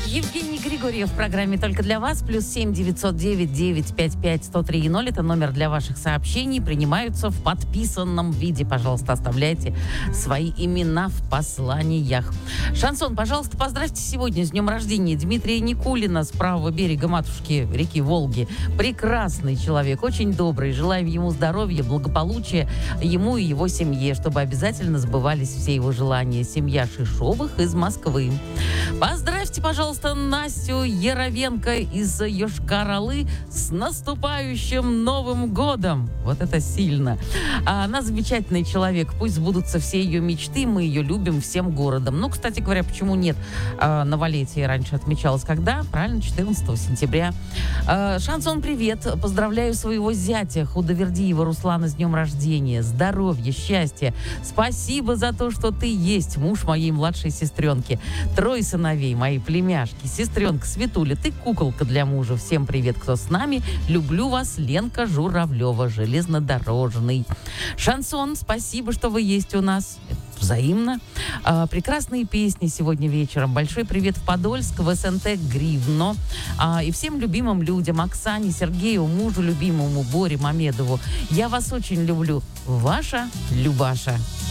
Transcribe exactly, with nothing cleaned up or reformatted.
Евгений Григорьев в программе «Только для вас». Плюс семь девятьсот девять девять пять пять сто три ноль. Это номер для ваших сообщений. Принимаются в подписанном виде. Пожалуйста, оставляйте свои имена в посланиях. Шансон, пожалуйста, поздравьте сегодня с днем рождения Дмитрия Никулина с правого берега матушки реки Волги. Прекрасный человек, очень добрый. Желаем ему здоровья, благополучия, ему и его семье, чтобы обязательно сбывались все его желания. Семья Шишовых из Москвы. Поздравьте, пожалуйста, Настю Яровенко из Йошкар-Олы с наступающим Новым годом. Вот это сильно. А она замечательный человек. Пусть сбудутся все ее мечты. Мы ее любим всем городом. Ну, кстати говоря, почему нет? А, новолетие раньше отмечалось когда? Правильно, четырнадцатого сентября. А, Шансон, привет. Поздравляю своего зятя Худовердиева Руслана с днем рождения. Здоровья, счастья. Спасибо за то, что ты есть, муж моей младшей сестренки. Трое сыновей, мои племяшки, сестренка Светуля, ты куколка для мужа. Всем привет, кто с нами. Люблю вас, Ленка Журавлева, железнодорожный. Шансон, спасибо, что вы есть у нас. Взаимно. А, прекрасные песни сегодня вечером. Большой привет в Подольск, в СНТ Гривно. А, и всем любимым людям, Оксане, Сергею, мужу любимому, Боре Мамедову. Я вас очень люблю. Ваша Любаша.